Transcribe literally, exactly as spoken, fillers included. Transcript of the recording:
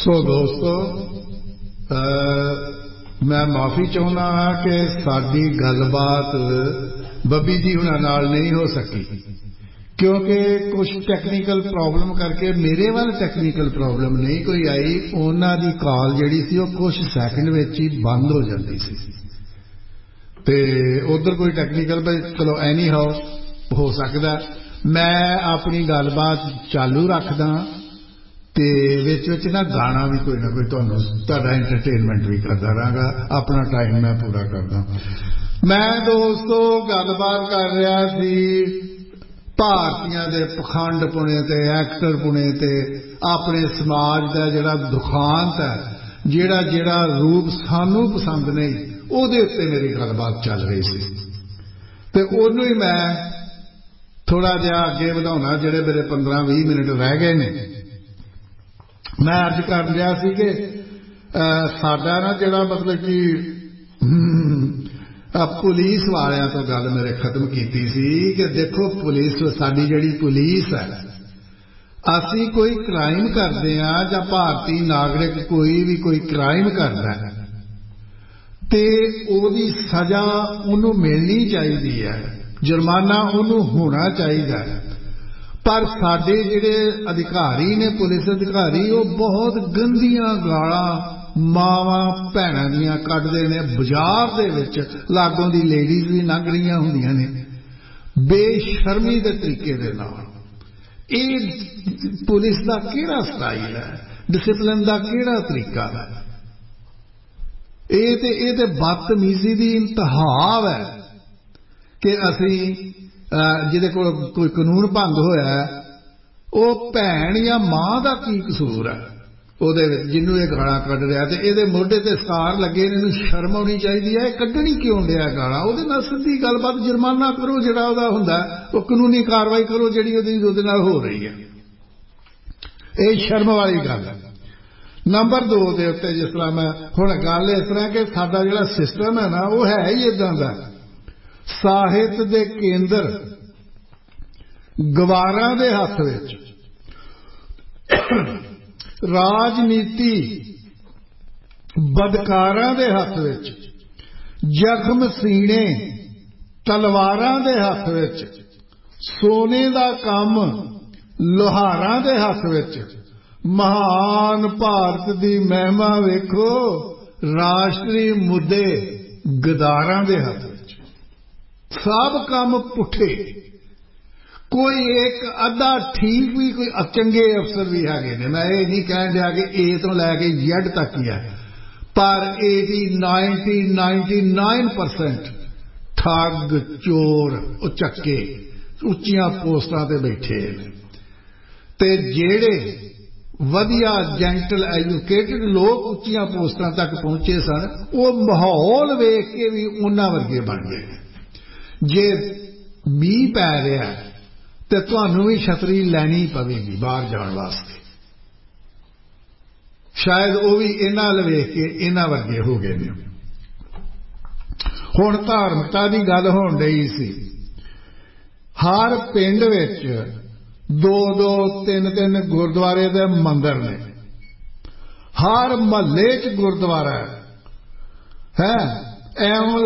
सो दोस्तों मैं माफ़ी चाहुंदा हाँ कि साडी गलबात बब्बी जी हुणां नाल नहीं हो सकी क्योंकि कुछ टैक्नीकल प्रॉब्लम करके मेरे वाल टैक्नीकल प्रॉब्लम नहीं कोई आई। उन्हां दी कॉल जिहड़ी सी वो कुछ सैकंड विच ही बंद हो जाती सी ते उधर कोई टैक्नीकल चलो एनी हाउ हो सकदा। मैं अपनी गलबात चालू रखदा ते विच विच ना गाना भी कोई ना कोई तुहानूं तुहाडा एंटरटेनमेंट भी करदा रहांगा। अपना टाइम मैं पूरा करदा। मैं दोस्तों गलबात कर रहा सी भारतीयां दे पखंडपुणे ते एक्टरपुणे ते अपने समाज दा जिहड़ा दुखांत है जिहड़ा जिहड़ा रूप सानूं पसंद नहीं उहदे उत्ते मेरी गलबात चल रही सी ते उहनूं ही मैं थोड़ा जिहा अगे वधाउणा। जिहड़े मेरे पंद्रह बीस मिनट रह गए ने मैं अर्ज कर रहा सी कि साडा ना जिहड़ा मतलब कि पुलिस वालियां तो गल मेरे खत्म कीती सी कि देखो पुलिस साडी जिहड़ी पुलिस है असी कोई क्राइम करते हैं जां भारतीय नागरिक कोई भी कोई क्राइम करता है ते ओदी सजा उन्हों मिलनी चाहिए है जुर्माना उन्हों होना चाहिए है। पर साडे जिहड़े अधिकारी ने पुलिस अधिकारी वो बहुत गंदियां गालां मावां भैणां दियां कढदे ने। बाजार दे विच लागों दी लेडीज़ भी लंघ रहियां हुंदियां ने बेशर्मी दे तरीके दे नाल। इह पुलिस दा किहड़ा स्टाइल है डिसिपलिन दा किहड़ा तरीका है। ਇਹ ਤੇ ਇਹ ਤੇ ਬਦਤਮੀਜ਼ੀ ਦੀ ਇੰਤਹਾ ਹੈ ਕਿ ਅਸੀਂ ਜਿਹਦੇ ਕੋਲ ਕੋਈ ਕਾਨੂੰਨ ਭੰਗ ਹੋਇਆ ਉਹ ਭੈਣ ਜਾਂ ਮਾਂ ਦਾ ਕੀ ਕਸੂਰ ਹੈ ਉਹਦੇ ਵਿੱਚ ਜਿਹਨੂੰ ਇਹ ਗਾਲਾਂ ਕੱਢ ਰਿਹਾ ਤੇ ਇਹਦੇ ਮੋਢੇ ਤੇ ਸਕਾਰ ਲੱਗੇ ਨੇ। ਇਹਨੂੰ ਸ਼ਰਮ ਆਉਣੀ ਚਾਹੀਦੀ ਹੈ। ਇਹ ਕੱਢਣੀ ਕਿਉਂ ਡਿਆ ਗਾਲਾਂ। ਉਹਦੇ ਨਾਲ ਸਿੱਧੀ ਗੱਲਬਾਤ ਜੁਰਮਾਨਾ ਕਰੋ ਜਿਹੜਾ ਉਹਦਾ ਹੁੰਦਾ ਉਹ ਕਾਨੂੰਨੀ ਕਾਰਵਾਈ ਕਰੋ ਜਿਹੜੀ ਉਹਦੀ ਉਹਦੇ ਨਾਲ ਹੋ ਰਹੀ ਹੈ। ਇਹ ਸ਼ਰਮ ਵਾਲੀ ਗੱਲ ਹੈ। नंबर दो के उत्ते जिस तरह मैं हुण गल इस तरह कि साडा जिहड़ा सिस्टम है ना वो है ही इदां दा ਸਾਹਿਤ दे केंद्र गवारां दे हत्थ विच राजनीति बदकारां दे हत्थ विच जख्म सीने तलवारां दे हत्थ विच सोने दा काम लोहारां दे हत्थ विच महान भारत दी महिमा वेखो राष्ट्रीय मुद्दे गदारां दे हत्थ विच। सब काम पुठे कोई एक अद्धा ठीक भी कोई चंगे अफसर भी है ने। मैं ये नहीं कह दिया कि ए तो लैके जेड तक ही है पर eighty ninety ninety nine percent ठग चोर उचक्के उच्चियां पोस्टां ते बैठे ते जेड़े वधिया जेंटल एजुकेटेड लोग उच्चियां पोस्टां तक पहुंचे सन वो माहौल वेख के भी उन्हां वर्गे बन गए। जे मीह पै रहा तो तुहानूं भी छतरी लैनी पवेगी बाहर जाण वास्ते। शायद वो भी इन्हां अल वेख के इन्हां वर्गे हो गए ने। हुण धार्मिकता की गल होण डई सी। हर पिंड विच दो दो तीन तीन गुरुद्वारे दे मंदिर ने। हर महल्ले च गुरुद्वारा है। एवं